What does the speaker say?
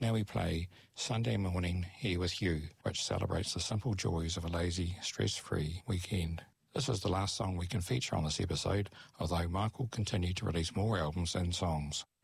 Now we play Sunday Morning Here With You, which celebrates the simple joys of a lazy, stress-free weekend. This is the last song we can feature on this episode, although Mark will continue to release more albums and songs.